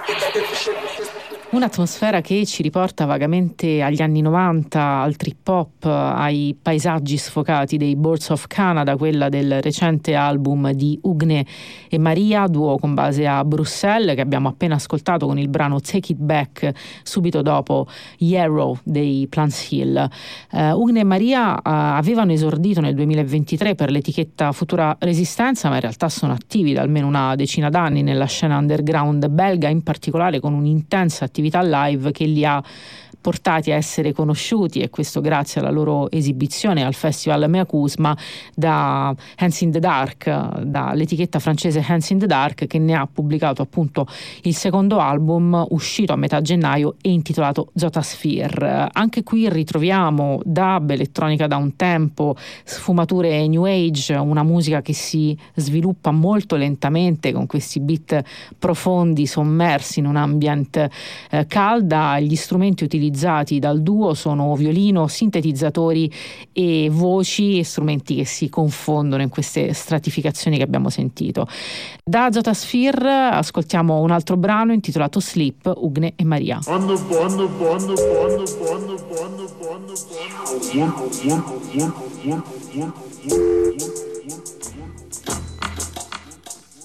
Un'atmosfera che ci riporta vagamente agli anni 90, al trip hop, ai paesaggi sfocati dei Birds of Canada, quella del recente album di Ugne e Maria, duo con base a Bruxelles, che abbiamo appena ascoltato con il brano Take It Back, subito dopo Yarrow dei Plants Hill. Ugne e Maria avevano esordito nel 2023 per l'etichetta Futura Resistenza, ma in realtà sono attivi da almeno una decina d'anni nella scena underground belga, in particolare con un'intensa attività live che li ha portati a essere conosciuti, e questo grazie alla loro esibizione al festival Mea Kuzma da Hands in the Dark, dall'etichetta francese Hands in the Dark, che ne ha pubblicato appunto il secondo album uscito a metà gennaio e intitolato Zotasphere. Anche qui ritroviamo dub, elettronica da un tempo, sfumature new age, una musica che si sviluppa molto lentamente con questi beat profondi sommersi in un ambient calda. Gli strumenti utilizzati dal duo sono violino, sintetizzatori e voci, strumenti che si confondono in queste stratificazioni che abbiamo sentito. Da Zotasphere ascoltiamo un altro brano intitolato Sleep, Ugne e Maria.